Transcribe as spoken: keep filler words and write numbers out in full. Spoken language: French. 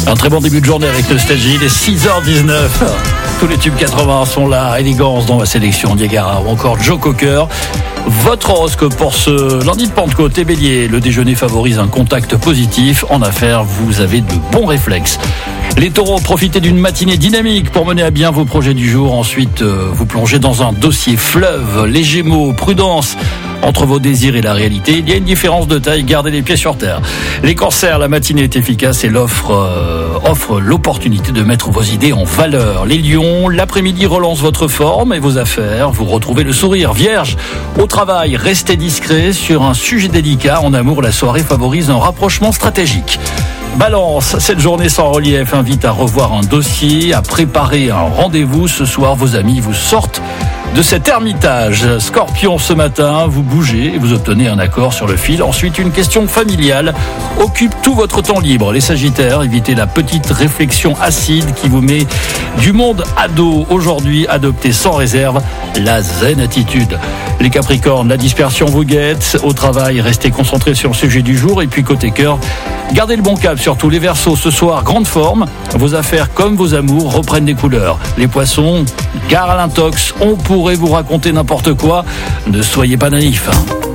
Un très bon début de journée avec Nostalgie, il est six heures dix-neuf. Tous les tubes quatre-vingts sont là, Élégance dans ma sélection, Niagara ou encore Joe Cocker. Votre horoscope pour ce lundi de Pentecôte et Bélier. Le déjeuner favorise un contact positif. En affaires, vous avez de bons réflexes. Les taureaux, profitez d'une matinée dynamique pour mener à bien vos projets du jour. Ensuite, euh, vous plongez dans un dossier fleuve. Les gémeaux, prudence. Entre vos désirs et la réalité, il y a une différence de taille, gardez les pieds sur terre. Les cancers, la matinée est efficace et l'offre euh, offre l'opportunité de mettre vos idées en valeur. Les lions, l'après-midi relance votre forme et vos affaires, vous retrouvez le sourire. Vierge, au travail, restez discret sur un sujet délicat. En amour, la soirée favorise un rapprochement stratégique. Balance, cette journée sans relief invite à revoir un dossier, à préparer un rendez-vous. Ce soir, vos amis vous sortent de cet ermitage. Scorpion, ce matin, vous bougez et vous obtenez un accord sur le fil. Ensuite, une question familiale occupe tout votre temps libre. Les Sagittaires, évitez la petite réflexion acide qui vous met du monde à dos. Aujourd'hui, adoptez sans réserve la zen attitude. Les Capricornes, la dispersion vous guette. Au travail, restez concentrés sur le sujet du jour. Et puis côté cœur, gardez le bon cap, surtout les Verseaux. Ce soir, grande forme. Vos affaires comme vos amours reprennent des couleurs. Les Poissons, gare à l'intox. On pourrait vous raconter n'importe quoi. Ne soyez pas naïfs.